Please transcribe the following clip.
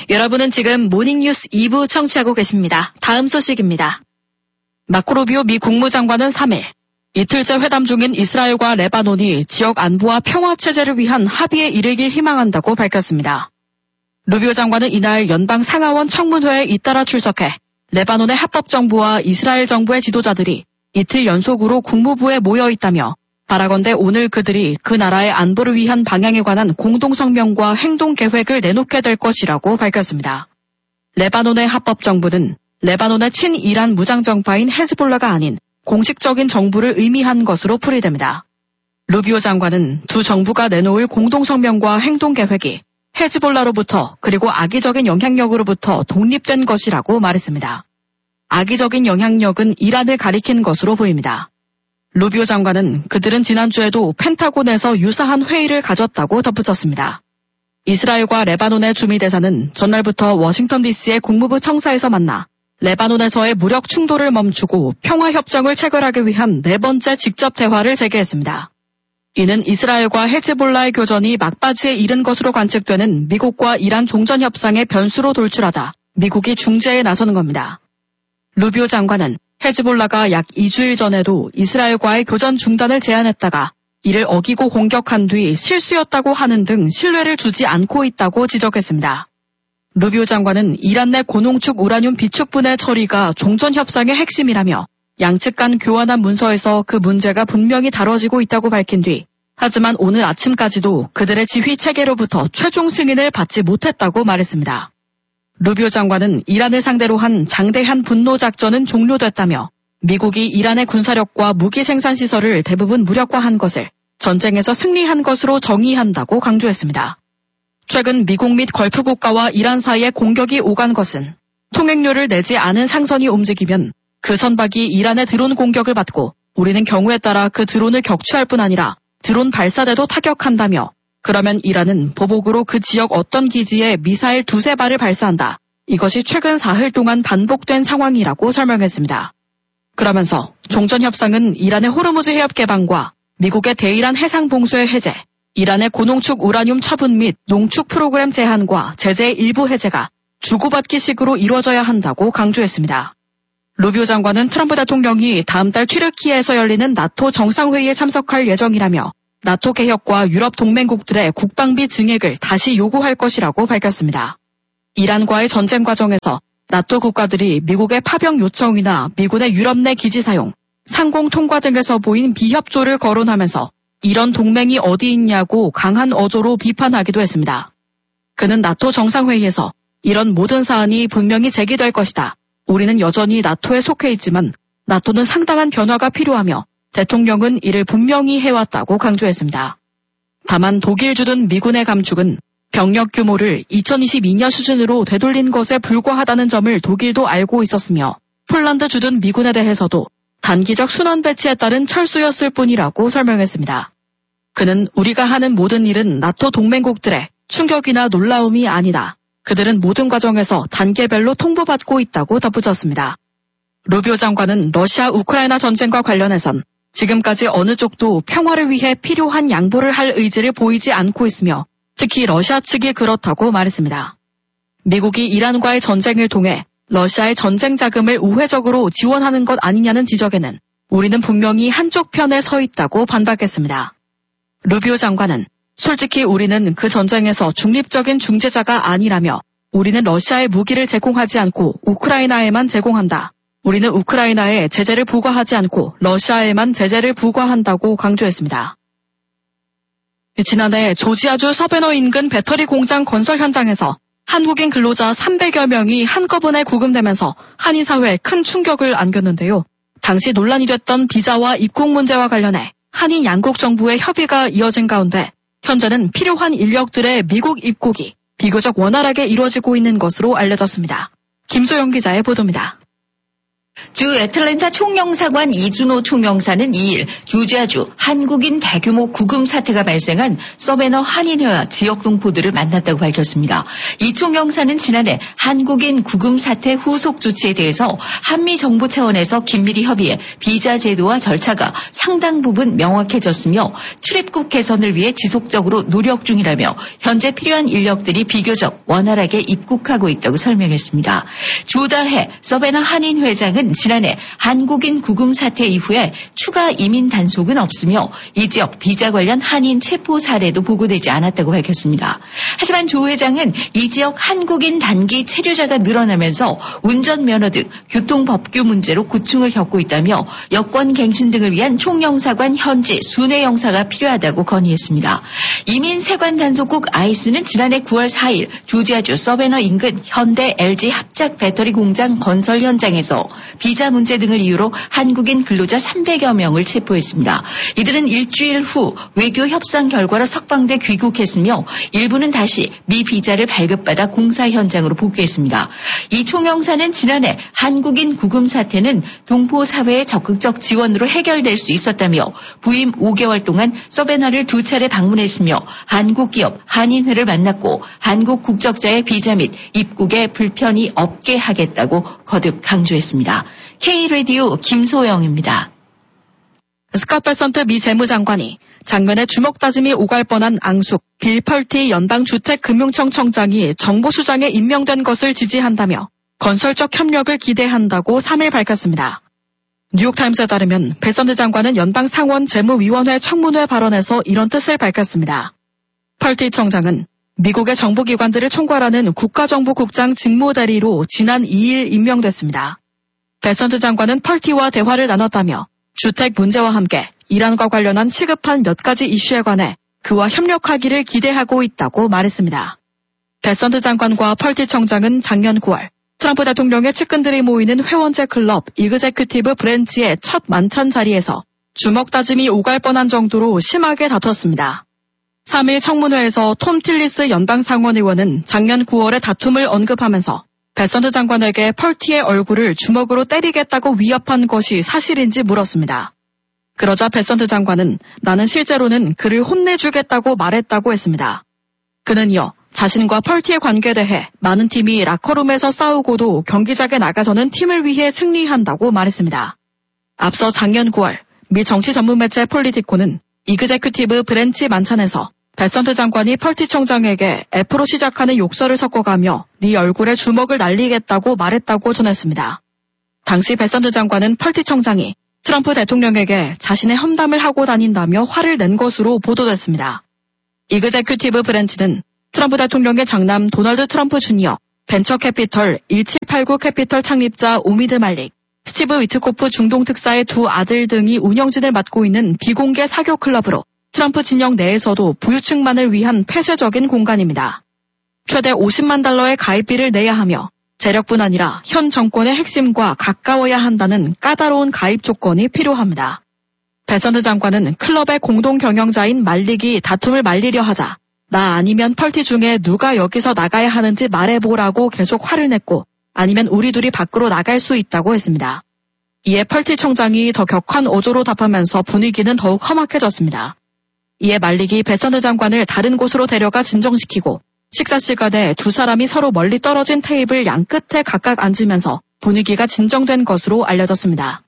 여러분은 지금 모닝뉴스 2부 청취하고 계십니다. 다음 소식입니다. 마코 루비오 미 국무장관은 3일 이틀째 회담 중인 이스라엘과 레바논이 지역 안보와 평화 체제를 위한 합의에 이르길 희망한다고 밝혔습니다. 루비오 장관은 이날 연방 상하원 청문회에 잇따라 출석해 레바논의 합법정부와 이스라엘 정부의 지도자들이 이틀 연속으로 국무부에 모여 있다며 바라건대 오늘 그들이 그 나라의 안보를 위한 방향에 관한 공동성명과 행동계획을 내놓게 될 것이라고 밝혔습니다. 레바논의 합법정부는 레바논의 친이란 무장정파인 헤즈볼라가 아닌 공식적인 정부를 의미한 것으로 풀이됩니다. 루비오 장관은 두 정부가 내놓을 공동성명과 행동계획이 헤즈볼라로부터 그리고 악의적인 영향력으로부터 독립된 것이라고 말했습니다. 악의적인 영향력은 이란을 가리킨 것으로 보입니다. 루비오 장관은 그들은 지난주에도 펜타곤에서 유사한 회의를 가졌다고 덧붙였습니다. 이스라엘과 레바논의 주미대사는 전날부터 워싱턴 DC의 국무부 청사에서 만나 레바논에서의 무력 충돌을 멈추고 평화협정을 체결하기 위한 네 번째 직접 대화를 재개했습니다. 이는 이스라엘과 헤즈볼라의 교전이 막바지에 이른 것으로 관측되는 미국과 이란 종전협상의 변수로 돌출하자 미국이 중재에 나서는 겁니다. 루비오 장관은 헤즈볼라가 약 2주일 전에도 이스라엘과의 교전 중단을 제안했다가 이를 어기고 공격한 뒤 실수였다고 하는 등 신뢰를 주지 않고 있다고 지적했습니다. 루비오 장관은 이란 내 고농축 우라늄 비축분해 처리가 종전협상의 핵심이라며 양측 간 교환한 문서에서 그 문제가 분명히 다뤄지고 있다고 밝힌 뒤 하지만 오늘 아침까지도 그들의 지휘 체계로부터 최종 승인을 받지 못했다고 말했습니다. 루비오 장관은 이란을 상대로 한 장대한 분노 작전은 종료됐다며 미국이 이란의 군사력과 무기 생산 시설을 대부분 무력화한 것을 전쟁에서 승리한 것으로 정의한다고 강조했습니다. 최근 미국 및 걸프 국가와 이란 사이에 공격이 오간 것은 통행료를 내지 않은 상선이 움직이면 그 선박이 이란의 드론 공격을 받고 우리는 경우에 따라 그 드론을 격추할 뿐 아니라 드론 발사대도 타격한다며 그러면 이란은 보복으로 그 지역 어떤 기지에 미사일 2-3발을 발사한다. 이것이 최근 사흘 동안 반복된 상황이라고 설명했습니다. 그러면서 종전협상은 이란의 호르무즈 해협 개방과 미국의 대이란 해상 봉쇄 해제, 이란의 고농축 우라늄 처분 및 농축 프로그램 제한과 제재의 일부 해제가 주고받기식으로 이루어져야 한다고 강조했습니다. 루비오 장관은 트럼프 대통령이 다음 달 튀르키예에서 열리는 나토 정상회의에 참석할 예정이라며 나토 개혁과 유럽 동맹국들의 국방비 증액을 다시 요구할 것이라고 밝혔습니다. 이란과의 전쟁 과정에서 나토 국가들이 미국의 파병 요청이나 미군의 유럽 내 기지 사용, 상공 통과 등에서 보인 비협조를 거론하면서 이런 동맹이 어디 있냐고 강한 어조로 비판하기도 했습니다. 그는 나토 정상회의에서 이런 모든 사안이 분명히 제기될 것이다. 우리는 여전히 나토에 속해 있지만 나토는 상당한 변화가 필요하며 대통령은 이를 분명히 해왔다고 강조했습니다. 다만 독일 주둔 미군의 감축은 병력 규모를 2022년 수준으로 되돌린 것에 불과하다는 점을 독일도 알고 있었으며 폴란드 주둔 미군에 대해서도 단기적 순원 배치에 따른 철수였을 뿐이라고 설명했습니다. 그는 우리가 하는 모든 일은 나토 동맹국들의 충격이나 놀라움이 아니다. 그들은 모든 과정에서 단계별로 통보받고 있다고 덧붙였습니다. 루비오 장관은 러시아 우크라이나 전쟁과 관련해선 지금까지 어느 쪽도 평화를 위해 필요한 양보를 할 의지를 보이지 않고 있으며 특히 러시아 측이 그렇다고 말했습니다. 미국이 이란과의 전쟁을 통해 러시아의 전쟁 자금을 우회적으로 지원하는 것 아니냐는 지적에는 우리는 분명히 한쪽 편에 서 있다고 반박했습니다. 루비오 장관은 솔직히 우리는 그 전쟁에서 중립적인 중재자가 아니라며 우리는 러시아에 무기를 제공하지 않고 우크라이나에만 제공한다. 우리는 우크라이나에 제재를 부과하지 않고 러시아에만 제재를 부과한다고 강조했습니다. 지난해 조지아주 서베너 인근 배터리 공장 건설 현장에서 한국인 근로자 300여 명이 한꺼번에 구금되면서 한인 사회에 큰 충격을 안겼는데요. 당시 논란이 됐던 비자와 입국 문제와 관련해 한인 양국 정부의 협의가 이어진 가운데 현재는 필요한 인력들의 미국 입국이 비교적 원활하게 이루어지고 있는 것으로 알려졌습니다. 김소영 기자의 보도입니다. 주 애틀랜타 총영사관 이준호 총영사는 2일 조지아주 한국인 대규모 구금 사태가 발생한 서베너 한인회와 지역 동포들을 만났다고 밝혔습니다. 이 총영사는 지난해 한국인 구금 사태 후속 조치에 대해서 한미 정부 차원에서 긴밀히 협의해 비자 제도와 절차가 상당 부분 명확해졌으며 출입국 개선을 위해 지속적으로 노력 중이라며 현재 필요한 인력들이 비교적 원활하게 입국하고 있다고 설명했습니다. 조다해 서베너 한인 회장은 지난해 한국인 구금 사태 이후에 추가 이민 단속은 없으며 이 지역 비자 관련 한인 체포 사례도 보고되지 않았다고 밝혔습니다. 하지만 조 회장은 이 지역 한국인 단기 체류자가 늘어나면서 운전면허 등 교통법규 문제로 고충을 겪고 있다며 여권 갱신 등을 위한 총영사관 현지 순회 영사가 필요하다고 건의했습니다. 이민 세관 단속국 아이스는 지난해 9월 4일 조지아주 서베너 인근 현대 LG 합작 배터리 공장 건설 현장에서 비자 문제 등을 이유로 한국인 근로자 300여 명을 체포했습니다. 이들은 일주일 후 외교 협상 결과로 석방돼 귀국했으며 일부는 다시 미비자를 발급받아 공사 현장으로 복귀했습니다. 이 총영사는 지난해 한국인 구금 사태는 동포 사회의 적극적 지원으로 해결될 수 있었다며 부임 5개월 동안 서베너를 2차례 방문했으며 한국 기업 한인회를 만났고 한국 국적자의 비자 및 입국에 불편이 없게 하겠다고 거듭 강조했습니다. K라디오 김소영입니다. 스캇 베선트 미 재무장관이 작년에 주먹 다짐이 오갈 뻔한 앙숙 빌 펄티 연방주택금융청 청장이 정보수장에 임명된 것을 지지한다며 건설적 협력을 기대한다고 3일 밝혔습니다. 뉴욕타임스에 따르면 베선트 장관은 연방상원 재무위원회 청문회 발언에서 이런 뜻을 밝혔습니다. 펄티 청장은 미국의 정보기관들을 총괄하는 국가정보국장 직무대리로 지난 2일 임명됐습니다. 베선트 장관은 펄티와 대화를 나눴다며 주택 문제와 함께 이란과 관련한 시급한 몇 가지 이슈에 관해 그와 협력하기를 기대하고 있다고 말했습니다. 베선트 장관과 펄티 청장은 작년 9월 트럼프 대통령의 측근들이 모이는 회원제 클럽 이그제큐티브 브랜치의 첫 만찬 자리에서 주먹 다짐이 오갈 뻔한 정도로 심하게 다퉜습니다. 3일 청문회에서 톰 틸리스 연방상원 의원은 작년 9월의 다툼을 언급하면서 베선트 장관에게 펄티의 얼굴을 주먹으로 때리겠다고 위협한 것이 사실인지 물었습니다. 그러자 베선트 장관은 나는 실제로는 그를 혼내주겠다고 말했다고 했습니다. 그는 이어 자신과 펄티의 관계에 대해 많은 팀이 라커룸에서 싸우고도 경기장에 나가서는 팀을 위해 승리한다고 말했습니다. 앞서 작년 9월 미 정치 전문 매체 폴리티코는 이그제큐티브 브랜치 만찬에서 베선트 장관이 펄티 청장에게 F로 시작하는 욕설을 섞어가며 네 얼굴에 주먹을 날리겠다고 말했다고 전했습니다. 당시 베선트 장관은 펄티 청장이 트럼프 대통령에게 자신의 험담을 하고 다닌다며 화를 낸 것으로 보도됐습니다. 이그제큐티브 브랜치는 트럼프 대통령의 장남 도널드 트럼프 주니어, 벤처 캐피털 1789 캐피털 창립자 오미드 말릭, 스티브 위트코프 중동 특사의 두 아들 등이 운영진을 맡고 있는 비공개 사교 클럽으로 트럼프 진영 내에서도 부유층만을 위한 폐쇄적인 공간입니다. 최대 50만 달러의 가입비를 내야 하며 재력뿐 아니라 현 정권의 핵심과 가까워야 한다는 까다로운 가입 조건이 필요합니다. 베선트 장관은 클럽의 공동 경영자인 말릭이 다툼을 말리려 하자 나 아니면 펄티 중에 누가 여기서 나가야 하는지 말해보라고 계속 화를 냈고 아니면 우리 둘이 밖으로 나갈 수 있다고 했습니다. 이에 펄티 청장이 더 격한 어조로 답하면서 분위기는 더욱 험악해졌습니다. 이에 말릭이 베선트 장관을 다른 곳으로 데려가 진정시키고 식사 시간에 두 사람이 서로 멀리 떨어진 테이블 양끝에 각각 앉으면서 분위기가 진정된 것으로 알려졌습니다.